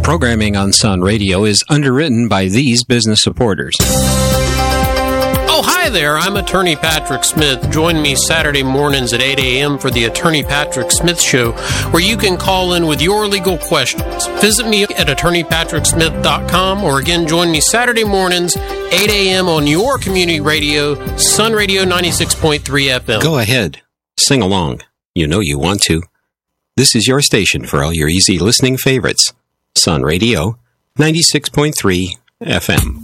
Programming on Sun Radio is underwritten by these business supporters. Oh, hi there. I'm Attorney Patrick Smith. Join me Saturday mornings at 8 a.m. for the Attorney Patrick Smith Show, where you can call in with your legal questions. Visit me at attorneypatricksmith.com, or again, join me Saturday mornings, 8 a.m. on your community radio, Sun Radio 96.3 FM. Go ahead. Sing along. You know you want to. This is your station for all your easy listening favorites. Sun Radio 96.3 FM.